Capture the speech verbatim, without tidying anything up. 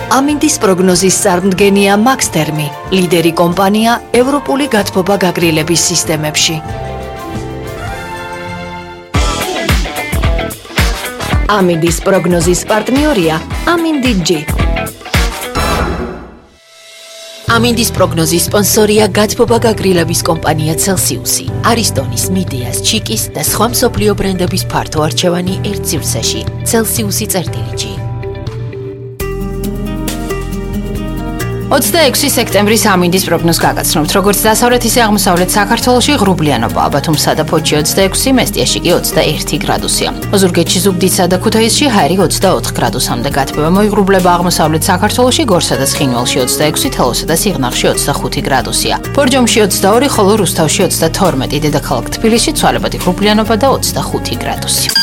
ამინდის პროგნოზის წარმდგენია მაქსთერმი, ლიდერი კომპანია ევროპული გათბობა გაგრილების სისტემებში. ამინდის პროგნოზის პარტნიორია ამინდი ჯი. ამინდის პროგნოზის სპონსორია გათბობა გაგრილების კომპანია Celsius-ი, არისტონის, მიდეას, ჩიკის და სხვა მსოფლიო ბრენდების ფართო არჩევანი ერთ სივრცეში. Celsius-ი წერტილი ჯი. ოცდაექვსი სექტემბრის ამინდის პროგნოზს გაგაცნობთ. როგორც დასავლეთ, ისე აღმოსავლეთ საქართველოში ღრუბლიანობაა. ბათუმსა და ფოთში ოცდაექვსი, მესტიაში კი ოცდაერთი გრადუსია. ოზურგეთში, ზუგდიდსა და ქუთაისში ჰაერი ოცდაოთხ გრადუსამდე გათბება. მოიღრუბლება აღმოსავლეთ საქართველოში, გორსა და ცხინვალში ოცდაექვსი, თელავსა და სიღნაღში ოცდახუთი გრადუსია. ბორჯომში ოცდაორი, ხოლო რუსთავში ოცდათორმეტი, დედაქალაქ თბილისში ცვალებადი ღრუბლიანობა და ოცდახუთი გრადუსი.